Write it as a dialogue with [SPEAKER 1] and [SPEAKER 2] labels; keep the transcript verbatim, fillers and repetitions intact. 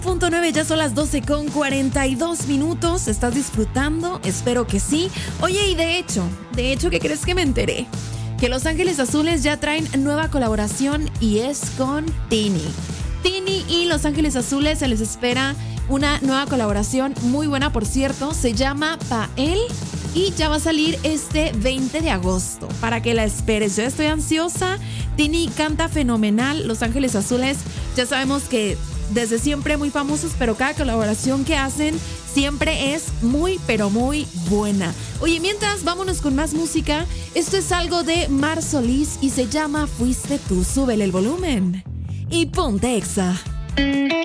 [SPEAKER 1] Punto nueve, ya son las doce con cuarenta y dos minutos. ¿Estás disfrutando? Espero que sí. Oye, y de hecho, de hecho, ¿qué crees que me enteré? Que Los Ángeles Azules ya traen nueva colaboración y es con Tini. Tini y Los Ángeles Azules se les espera una nueva colaboración muy buena, por cierto. Se llama Pa' Él y ya va a salir este veinte de agosto para que la esperes. Yo estoy ansiosa. Tini canta fenomenal. Los Ángeles Azules, ya sabemos que desde siempre muy famosos, pero cada colaboración que hacen siempre es muy, pero muy buena. Oye, mientras, vámonos con más música. Esto es algo de Mar Solís y se llama Fuiste Tú. Súbele el volumen y ponte Exa.